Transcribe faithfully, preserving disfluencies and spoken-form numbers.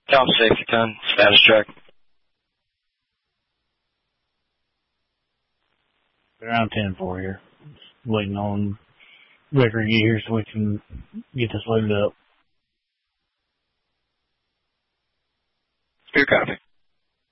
Top safety ton, status check. Around ten four here. Just waiting on record here so we can get this loaded up. Clear copy.